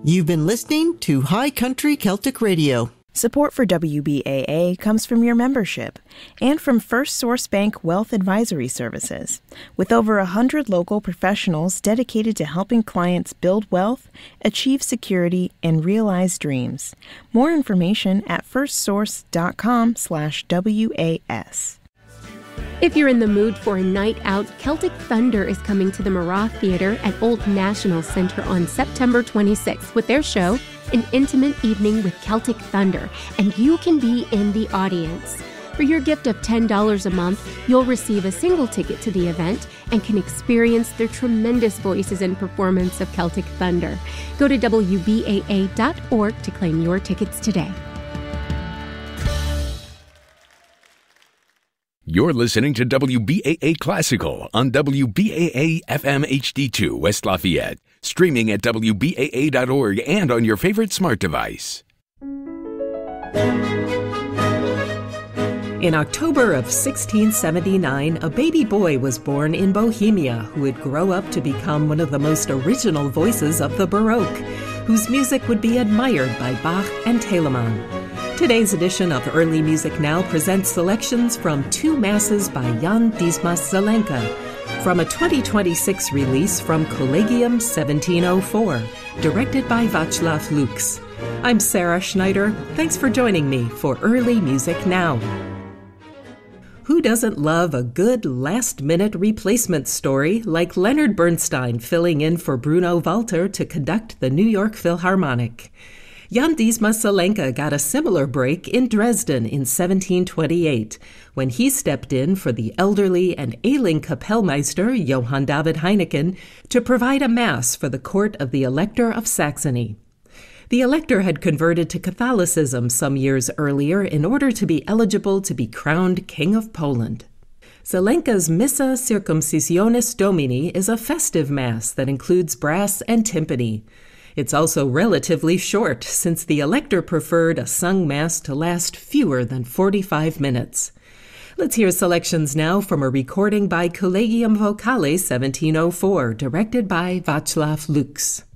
You've been listening to High Country Celtic Radio. Support for WBAA comes from your membership and from First Source Bank Wealth Advisory Services. With over 100 local professionals dedicated to helping clients build wealth, achieve security, and realize dreams. More information at firstsource.com/WAS. If you're in the mood for a night out, Celtic Thunder is coming to the Marat Theater at Old National Center on September 26th with their show, An Intimate Evening with Celtic Thunder, and you can be in the audience. For your gift of $10 a month, you'll receive a single ticket to the event and can experience their tremendous voices and performance of Celtic Thunder. Go to WBAA.org to claim your tickets today. You're listening to WBAA Classical on WBAA FM HD2 West Lafayette, streaming at WBAA.org and on your favorite smart device. In October of 1679, a baby boy was born in Bohemia who would grow up to become one of the most original voices of the Baroque, whose music would be admired by Bach and Telemann. Today's edition of Early Music Now presents selections from two masses by Jan Dismas Zelenka, from a 2026 release from Collegium 1704, directed by Václav Lux. I'm Sarah Schneider. Thanks for joining me for Early Music Now. Who doesn't love a good last-minute replacement story like Leonard Bernstein filling in for Bruno Walter to conduct the New York Philharmonic? Jan Dismas Zelenka got a similar break in Dresden in 1728, when he stepped in for the elderly and ailing Kapellmeister Johann David Heineken to provide a mass for the court of the Elector of Saxony. The Elector had converted to Catholicism some years earlier in order to be eligible to be crowned King of Poland. Zelenka's Missa Circumcisionis Domini is a festive mass that includes brass and timpani. It's also relatively short, since the Elector preferred a sung mass to last fewer than 45 minutes. Let's hear selections now from a recording by Collegium Vocale 1704, directed by Václav Lux.